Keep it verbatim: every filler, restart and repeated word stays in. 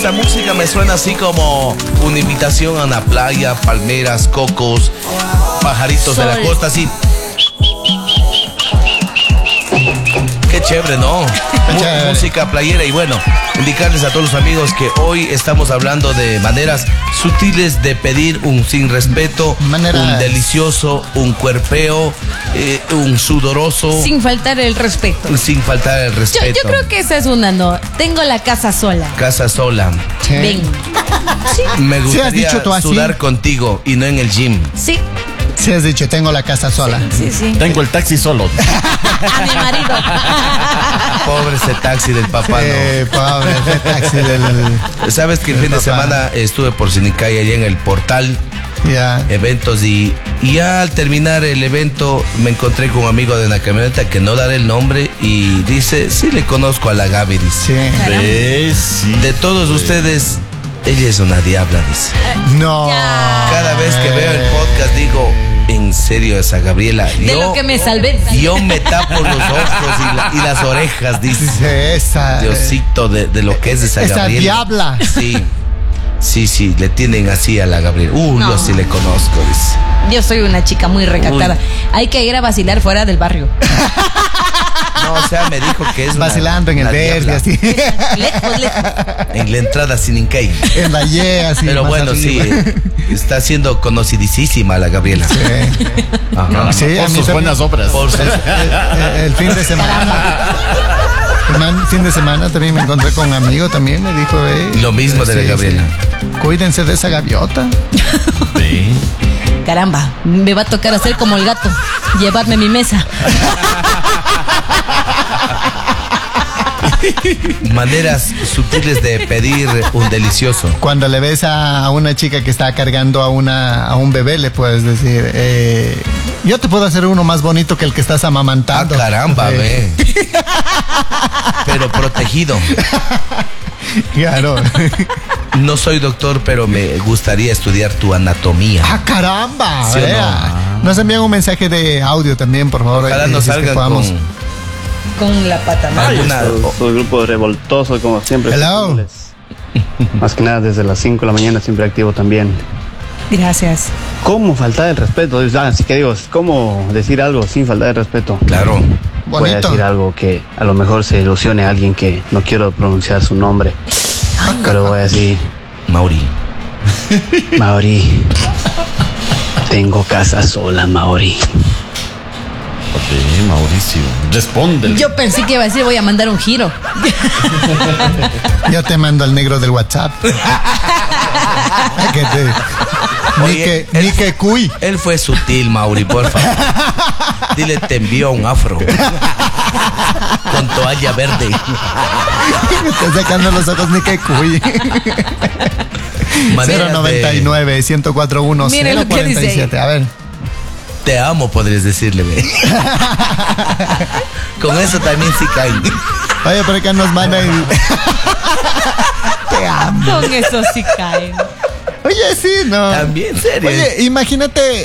esta música me suena así como una invitación a una playa, palmeras, cocos, pajaritos Sol. de la costa, así. Qué chévere, ¿no? Chévere. Música playera. Y bueno, indicarles a todos los amigos que hoy estamos hablando de maneras sutiles de pedir un sin respeto, maneras. un delicioso, un cuerpeo, eh, un sudoroso. Sin faltar el respeto. Sin faltar el respeto. Yo, yo creo que esa es una, no. Tengo la casa sola. Casa sola. Sí. Ven. Sí. Me gustaría ¿Sí has dicho tú así? sudar contigo y no en el gym. Sí. Sí has dicho, tengo la casa sola. Sí, sí, sí. Tengo el taxi solo. A mi marido. Pobre ese taxi del papá, sí, ¿no? pobre ese taxi del... Sabes que el fin de semana estuve por Sinicay allá en el portal. Ya. Yeah. Eventos y, y ya al terminar el evento me encontré con un amigo de una camioneta que no daré el nombre y dice, sí le conozco a la Gaby, dice. Sí. ¿Ves? Sí. De todos ustedes, ella es una diabla, dice. No. Cada vez que veo el podcast digo, en serio esa Gabriela. De yo, lo que me salvé. Yo me tapo los ojos y, la, y las orejas, dice. Sí, esa. Diosito de, de lo que es esa, esa Gabriela. Esa diabla. Sí. Sí, sí, le tienen así a la Gabriela. Uh, no. Yo sí le conozco, dice. Yo soy una chica muy recatada. Uy. Hay que ir a vacilar fuera del barrio. No, o sea, me dijo que es vacilando una, en el verde, así. Lejos, lejos. En la entrada Sinicay. En la Y, así. Pero bueno, arriba. Sí, está siendo conocidísima la Gabriela. Sí. Ajá. Sí, por sus buenas obras. Por sus... el, el, el fin de semana. El fin de semana también me encontré con un amigo, también me dijo, eh, lo mismo de sí, la Gabriela. Sí. Cuídense de esa gaviota. Sí. Caramba, me va a tocar hacer como el gato, llevarme mi mesa. Maneras sutiles de pedir un delicioso. Cuando le ves a una chica que está cargando a una a un bebé, le puedes decir, eh, yo te puedo hacer uno más bonito que el que estás amamantando. Ah, caramba, sí. Ve. Pero protegido. Claro. No soy doctor, pero me gustaría estudiar tu anatomía. ¡Ah, caramba! ¿Sí o no? Nos envían un mensaje de audio también, por favor. Ojalá nos salgan con... con la pata mal. Alguna... Soy grupo revoltoso, como siempre. Hello. Más que nada desde las cinco de la mañana, siempre activo también. Gracias. ¿Cómo faltar el respeto? Así que digo, ¿cómo decir algo sin faltar el respeto? Claro. Voy a decir algo que a lo mejor se ilusione a alguien que no quiero pronunciar su nombre. Ay, pero voy a decir... Mauri. Mauri. Tengo casa sola, Mauri. Ok, Mauricio. Responde. Yo pensé que iba a decir, voy a mandar un giro. Yo te mando al negro del WhatsApp. que te... Oye, ni que, él, ni que cuy. Él fue sutil, Mauri, por favor. Dile, te envió un afro. Con toalla verde. Me estás sacando los ojos, ni que cuy. cero noventa y nueve, ciento cuatro uno, cero cuarenta y siete. A ver. Te amo, podrías decirle, ve. Con eso también sí caen. Oye, por acá nos mandan. Te amo. Con eso sí caen. Oye, sí, no. También, serio. Oye, imagínate